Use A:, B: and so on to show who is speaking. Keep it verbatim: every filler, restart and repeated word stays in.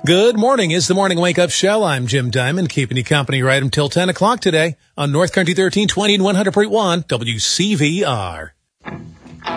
A: Good morning. It's the Morning Wake Up Show. I'm Jim Diamond, keeping you company right until ten o'clock today on North Country thirteen twenty and one hundred point one W C V R.